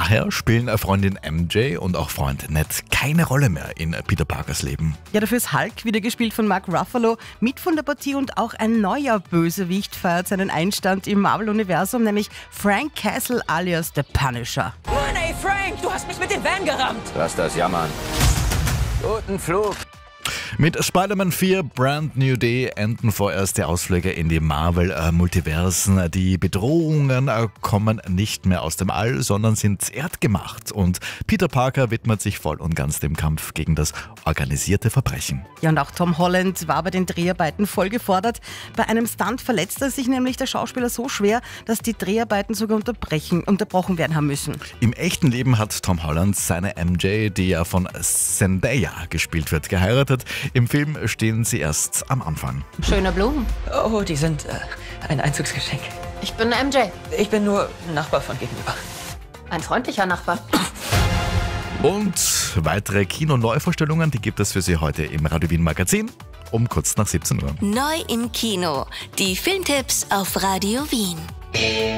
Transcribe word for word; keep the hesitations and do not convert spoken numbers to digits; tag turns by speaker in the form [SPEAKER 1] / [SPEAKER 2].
[SPEAKER 1] Daher spielen Freundin M J und auch Freund Ned keine Rolle mehr in Peter Parkers Leben.
[SPEAKER 2] Ja, dafür ist Hulk, wieder gespielt von Mark Ruffalo, mit von der Partie und auch ein neuer Bösewicht feiert seinen Einstand im Marvel-Universum, nämlich Frank Castle alias The Punisher.
[SPEAKER 3] Mann, ey Frank, du hast mich mit dem Van gerammt.
[SPEAKER 4] Lass das jammern. Guten Flug.
[SPEAKER 1] Mit Spider-Man vier Brand New Day enden vorerst die Ausflüge in die Marvel-Multiversen. Die Bedrohungen äh, kommen nicht mehr aus dem All, sondern sind erdgemacht. Und Peter Parker widmet sich voll und ganz dem Kampf gegen das organisierte Verbrechen.
[SPEAKER 2] Ja, und auch Tom Holland war bei den Dreharbeiten voll gefordert. Bei einem Stunt verletzte sich nämlich der Schauspieler so schwer, dass die Dreharbeiten sogar unterbrechen, unterbrochen werden haben müssen.
[SPEAKER 1] Im echten Leben hat Tom Holland seine M J, die ja von Zendaya gespielt wird, geheiratet. Im Film stehen sie erst am Anfang.
[SPEAKER 5] Schöne Blumen.
[SPEAKER 3] Oh, die sind äh, ein Einzugsgeschenk.
[SPEAKER 5] Ich bin M J.
[SPEAKER 3] Ich bin nur Nachbar von gegenüber.
[SPEAKER 5] Ein freundlicher Nachbar.
[SPEAKER 1] Und weitere Kino-Neuvorstellungen, die gibt es für Sie heute im Radio Wien Magazin um kurz nach siebzehn Uhr.
[SPEAKER 6] Neu im Kino. Die Filmtipps auf Radio Wien.